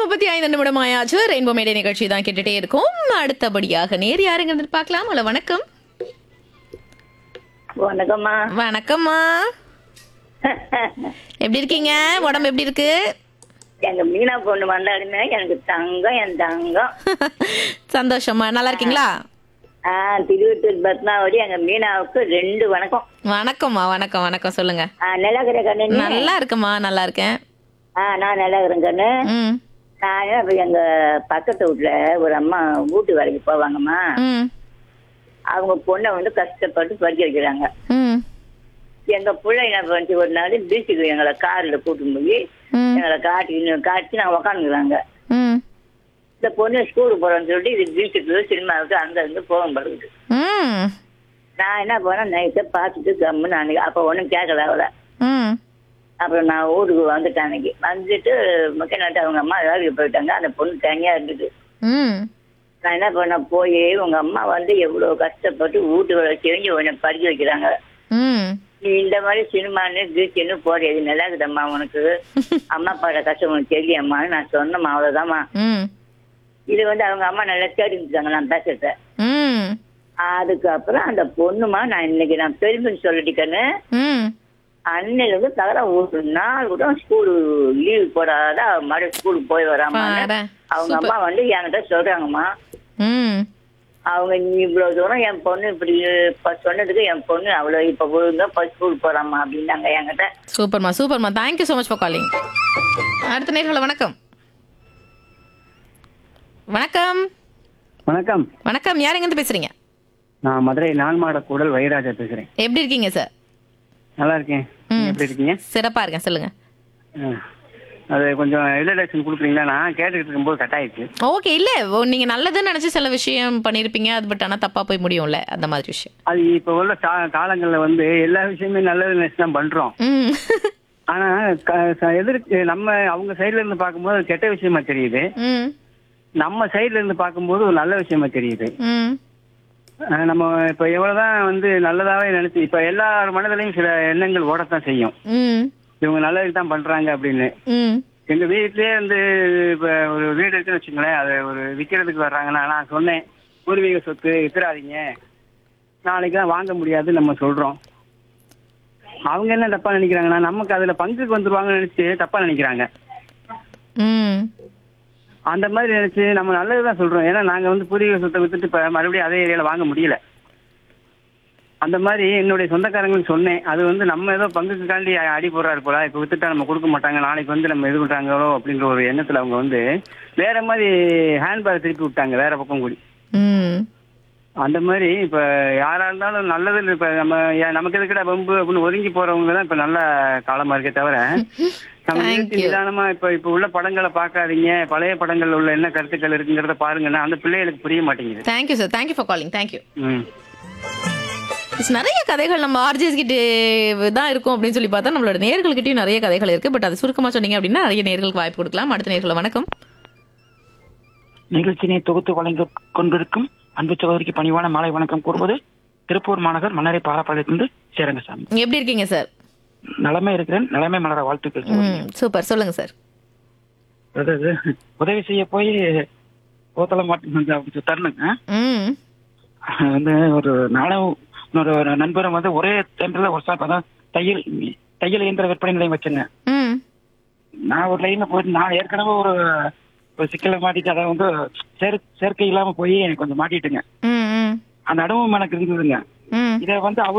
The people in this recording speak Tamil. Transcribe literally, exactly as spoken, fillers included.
முப்பத்தி ஐந்து நிமிடம் ஆயாச்சு. ரெயின்போ மேடை நிகழ்ச்சி தான் கேட்டுட்டே இருக்கும். அடுத்தபடியாக நேர் யாருங்க பார்க்கலாம். ஹலோ வணக்கம். வணக்கம்மா. வணக்கம்மா. எப்படி இருக்கீங்க? உடம்பு எப்படி இருக்கு? எங்க மீனா பொண்ணு வந்தாலுமே எனக்கு தங்கம், என் தங்கம். சந்தோஷமா. நல்லா இருக்கீங்களா? ஆஹ் திருவத்தூர் பத்மாவதி எங்க மீனாவுக்கு ரெண்டு வணக்கம். வணக்கம்மா. வணக்கம் வணக்கம். சொல்லுங்க. ஆஹ் நல்லா இருக்கிற கண்ணு. நல்லா இருக்குமா? நல்லா இருக்கேன். ஆஹ் நான் நல்லா இருக்கிறேன் கண்ணு. ம் நான் இப்ப எங்க பக்கத்து வீட்டுல ஒரு அம்மா வீட்டு வேலைக்கு போவாங்கம்மா. ம் அவங்க பொண்ணை வந்து கஷ்டப்பட்டு படிக்க வைக்கிறாங்க. ம் எங்க பிள்ளை என்ன பண்ணிச்சு, ஒரு நாள் பீச்சுக்கு எங்களை கார்ல கூட்டிட்டு போய் ம் எங்களை காட்டி காட்டி நாங்க உக்காந்துக்கிறாங்க. ம் இந்த பொண்ணு ஸ்கூலுக்கு போறோம்னு சொல்லிட்டு இது பீச்சுக்கு சினிமாவுக்கு அங்க இருந்து போக படுது. ம் நான் என்ன பண்ணேன், நைட்டை பார்த்துட்டு கம்முன்னு அன்னைக்கு அப்போ ஒன்றும் கேட்கல அவளை. ம் அப்புறம் நான் ஊருக்கு வந்துட்டேன். அன்னைக்கு வந்துட்டு முக்கிய நாட்டு அவங்க அம்மா வேலைக்கு போயிட்டாங்க. அந்த பொண்ணு தனியா இருந்துட்டு ம் நான் என்ன பண்ண போய் உங்க அம்மா வந்து எவ்வளவு கஷ்டப்பட்டு வீட்டு வேலை செஞ்சு உன்னை படிக்க வைக்கிறாங்க. ம் நீ இந்த மாதிரி சினிமான்னு பீச்சுன்னு போறது நல்லா இருக்குதம்மா, உனக்கு அம்மா அப்பாவோட கஷ்டம் உனக்கு தெரியாமான்னு நான் சொன்னம்மா. அவ்வளவுதாம்மா. ம் இது வந்து அவங்க அம்மா நல்லா தேடிட்டாங்க நான் பேசுறத. ம் அதுக்கப்புறம் அந்த பொண்ணுமா நான் இன்னைக்கு நான் பெருமைன்னு சொல்லிட்டேன்னு ம் அன்னையில இருந்து தவிர ஒரு நாள் கூட ஸ்கூலு லீவ் போடாத மறுபடியும் ஸ்கூலுக்கு போய் வராம பாரேன். அவங்க அம்மா வந்து என்கிட்ட சொல்றாங்கம்மா. ம் அவங்க நீ இவ்வளவு தூரம் என் பொண்ணு இப்படி இப்ப சொன்னதுக்கு என் பொண்ணு அவ்வளவு இப்ப ஒழுங்கா ஃபர்ஸ்ட் ஸ்கூல் போறாம்மா அப்படின்னாங்க என்கிட்ட. சூப்பர்மா சூப்பர்மா. Thank you so much for calling. அடுத்த நேர்களை வணக்கம். வணக்கம். வணக்கம். வணக்கம். யார் எங்கேருந்து பேசுறீங்க? நான் மதுரை நான்மாட கூடல் வைராஜா பேசுறேன். எப்படி இருக்கீங்க சார்? நல்லா இருக்கேன். நீங்க எப்படி இருக்கீங்க? சிறப்பா இருக்கேன். சொல்லுங்க. ஆ. அது கொஞ்சம் இன்ட்ரடக்ஷன் கொடுக்குறீங்களா? நான் கேட்டுக்கிட்டு இருக்கும்போது கட் ஆயிடுச்சு. ஓகே. இல்ல நீங்க நல்லதுன்னு நினைச்சு சில விஷயம் பண்ணிருப்பீங்க, அது பட் ஆனா தப்பா போய் முடியும்ல, அந்த மாதிரி விஷயம். அது இப்ப உள்ள கா- காலங்கள்ல வந்து எல்லா விஷயமே நல்லது நினைச்சு தான் பண்றோம். ம் ஆனா க- ச- எதிர்க்கு நம்ம அவங்க சைடுல இருந்து பார்க்கும்போது அது கெட்ட விஷயமா தெரியுது. ம் நம்ம சைடுல இருந்து பார்க்கும்போது ஒரு நல்ல விஷயமா தெரியுது. ம் ஆ, நம்ம இப்ப எவ்வளவுதான் வந்து நல்லதாவே நினைச்சு இப்ப எல்லார் மனதிலையும் சில எண்ணங்கள் ஓடத்தான் செய்யும். ம் இவங்க நல்லதுக்கு தான் பண்றாங்க அப்படின்னு. ம் எங்க வீட்லயே வந்து இப்ப ஒரு வீடு இருக்குன்னு வச்சுங்களேன், அது ஒரு விற்கிறதுக்கு வர்றாங்கன்னா நான் சொன்னேன், பூர்வீக சொத்து வித்துறாதீங்க, நாளைக்கு தான் வாங்க முடியாது நம்ம சொல்றோம். அவங்க என்ன தப்பா நினைக்கிறாங்கன்னா நமக்கு அதுல பங்குக்கு வந்துருவாங்கன்னு நினைச்சு தப்பா நினைக்கிறாங்க. ம் அந்த மாதிரி நினைச்சு நம்ம நல்லதுதான் சொல்றோம். ஏன்னா நாங்க வந்து பூர்வீக சொத்தை வித்துட்டு இப்ப மறுபடியும் அதே ஏரியால வாங்க முடியல. அந்த மாதிரி என்னுடைய சொந்தக்காரங்களுக்கு சொன்னேன். அது வந்து நம்ம ஏதோ பங்குக்காண்டி அடி போடுறாரு போல, இப்ப வித்துட்டா நம்ம கொடுக்க மாட்டாங்க, நாளைக்கு வந்து நம்ம இது பண்றாங்களோ அப்படின்ற ஒரு எண்ணத்துல அவங்க வந்து வேற மாதிரி ஹேண்ட்பேக் திருப்பி விட்டாங்க வேற பக்கம் கூடி. ம் அந்த மாதிரி இப்ப யாரா இருந்தாலும் நல்லது. இப்ப நம்ம ஏன் நமக்கு எதுக்கிட்ட பம்பு அப்படின்னு ஒதுங்கி போறவங்க தான் இப்ப நல்ல காலமா இருக்கே தவிர நம்ம நிறுத்தி நிதானமா இப்ப இப்ப உள்ள படங்களை பார்க்காதீங்க, பழைய படங்கள்ல உள்ள என்ன கருத்துக்கள் இருக்குங்கிறத பாருங்கன்னா அந்த பிள்ளைகளுக்கு புரிய மாட்டேங்குது. Thank you sir. Thank you for calling. Thank you. ம் நிறைய கதைகள் நம்ம ஆர்ஜிஎஸ் கிட்ட தான் இருக்கும் அப்படின்னு சொல்லி பார்த்தா நம்மளோட நேயர்கள்கிட்டயும் நிறைய கதைகள் இருக்கு. பட் அது சுருக்கமா சொன்னீங்க அப்படின்னா நிறைய நேயர்களுக்கு வாய்ப்பு கொடுக்கலாம். அடுத்த நேயர்களை வணக்கம். நிகழ்ச்சியினை தொகுத்து வழங்க கொண்டிருக்கும் அன்பு சகோதரிக்கு பணிவான மாலை வணக்கம் கூறுவது திருப்பூர் மாநகர் மன்னரை பாராப்பாளையத்திலிருந்து சேரங்கசாமி. எப்படி இருக்கீங்க சார்? நலமே இருக்கிறேன். நலமே மலர வாழ்த்துக்கள் சகோதரி. ம் சூப்பர். சொல்லுங்க சார். அதாவது உதவி செய்ய போய் போத்தல மாட்டு தருணுங்க. ம் வந்து ஒரு நானும் இன்னொரு ஒரு நண்பரும் வந்து ஒரே டைம்ல ஒரு சாப் அதான் தையல் தையல் இயந்திர விற்பனை நிலையம் வச்சுங்க. ம் நான் ஒரு லைன்ல போயிட்டு நான் ஏற்கனவே ஒரு ஒரு சிக்கலை மாட்டிட்டு அதை வந்து சேர் சேர்க்கை இல்லாம போய் எனக்கு கொஞ்சம் மாட்டிட்டுங்க. ம் ம் அந்த அனுபவம் எனக்கு இருந்ததுங்க. ம் இதை வந்து அவர்